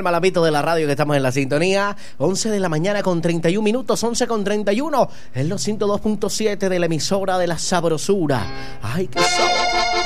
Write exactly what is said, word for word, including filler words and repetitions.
el malapito de la radio que estamos en la sintonía. once de la mañana con treinta y un minutos, once con treinta y uno. En los ciento dos punto siete de la emisora de la sabrosura. ¡Ay, qué sabor!